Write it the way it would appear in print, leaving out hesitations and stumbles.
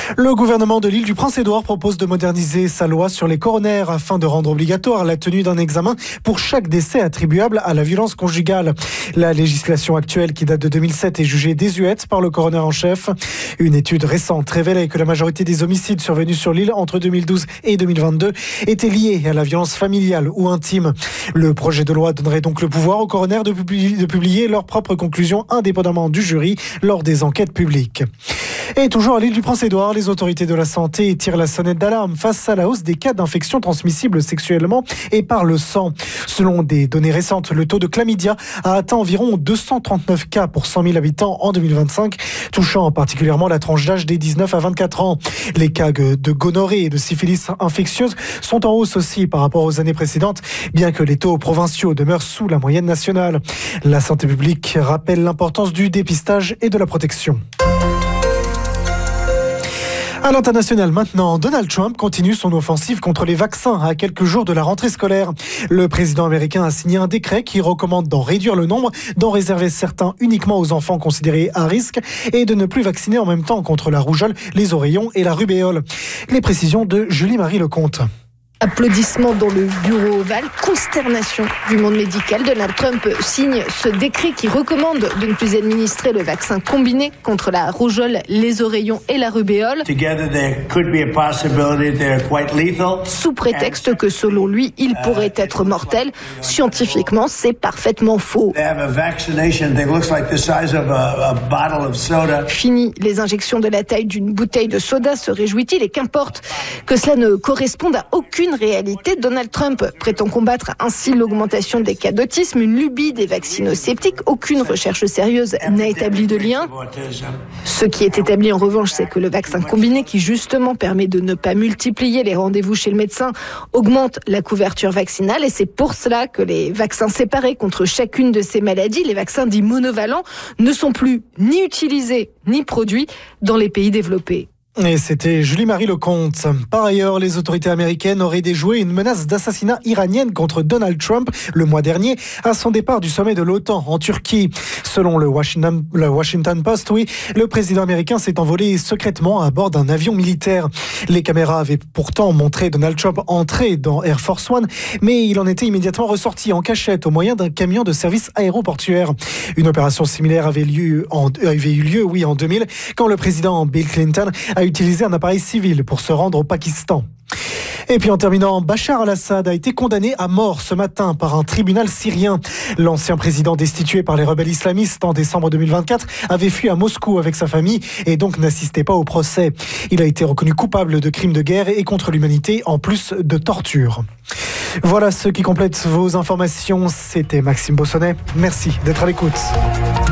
Le gouvernement de l'île du Prince-Édouard propose de moderniser sa loi sur les coronaires afin de rendre obligatoire la tenue d'un examen pour chaque décès attribuable à la violence conjugale. La législation actuelle, qui date de 2007, est jugée désuète par le coroner en chef. Une étude récente révélait que la majorité des homicides survenus sur l'île entre 2012 et 2022 étaient liés à la violence familiale ou intime. Le projet de loi donnerait donc le pouvoir aux coroners de publier leurs propres conclusions indépendamment du jury lors des enquêtes publiques. Et toujours à l'île du Prince-Édouard, les autorités de la santé tirent la sonnette d'alarme face à la hausse des cas d'infections transmissibles sexuellement et par le sang. Selon des données récentes, le taux de chlamydia a atteint environ 239 cas pour 100 000 habitants en 2025, touchant particulièrement la tranche d'âge des 19 à 24 ans. Les cas de gonorrhée et de syphilis infectieuse sont en hausse aussi par rapport aux années précédentes, bien que les taux provinciaux demeurent sous la moyenne nationale. La santé publique rappelle l'importance du dépistage et de la protection. À l'international maintenant, Donald Trump continue son offensive contre les vaccins à quelques jours de la rentrée scolaire. Le président américain a signé un décret qui recommande d'en réduire le nombre, d'en réserver certains uniquement aux enfants considérés à risque et de ne plus vacciner en même temps contre la rougeole, les oreillons et la rubéole. Les précisions de Julie-Marie Lecomte. Applaudissements dans le bureau ovale, consternation du monde médical. Donald Trump signe ce décret qui recommande de ne plus administrer le vaccin combiné contre la rougeole, les oreillons et la rubéole. Sous prétexte que selon lui, il pourrait être mortel. Scientifiquement, c'est parfaitement faux. Fini les injections de la taille d'une bouteille de soda, se réjouit-il, et qu'importe que cela ne corresponde à aucune réalité. Donald Trump prétend combattre ainsi l'augmentation des cas d'autisme, une lubie des vaccino-sceptiques. Aucune recherche sérieuse n'a établi de lien. Ce qui est établi en revanche, c'est que le vaccin combiné, qui justement permet de ne pas multiplier les rendez-vous chez le médecin, augmente la couverture vaccinale, et c'est pour cela que les vaccins séparés contre chacune de ces maladies, les vaccins dits monovalents, ne sont plus ni utilisés ni produits dans les pays développés. Et c'était Julie-Marie Lecomte. Par ailleurs, les autorités américaines auraient déjoué une menace d'assassinat iranienne contre Donald Trump le mois dernier à son départ du sommet de l'OTAN en Turquie. Selon le Washington Post, le président américain s'est envolé secrètement à bord d'un avion militaire. Les caméras avaient pourtant montré Donald Trump entrer dans Air Force One, mais il en était immédiatement ressorti en cachette au moyen d'un camion de service aéroportuaire. Une opération similaire avait eu lieu en 2000, quand le président Bill Clinton a utilisé un appareil civil pour se rendre au Pakistan. Et puis en terminant, Bachar al-Assad a été condamné à mort ce matin par un tribunal syrien. L'ancien président destitué par les rebelles islamistes en décembre 2024 avait fui à Moscou avec sa famille et donc n'assistait pas au procès. Il a été reconnu coupable de crimes de guerre et contre l'humanité, en plus de torture. Voilà ce qui complète vos informations. C'était Maxime Bossonnet. Merci d'être à l'écoute.